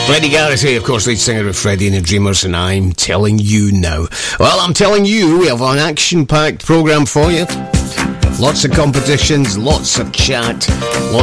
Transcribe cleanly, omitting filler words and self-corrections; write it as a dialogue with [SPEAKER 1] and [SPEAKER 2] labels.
[SPEAKER 1] Freddie Garrity, of course, lead singer of Freddie and the Dreamers, and I'm telling you now. Well, I'm telling you, we have an action-packed programme for you. Lots of competitions, lots of chat, lots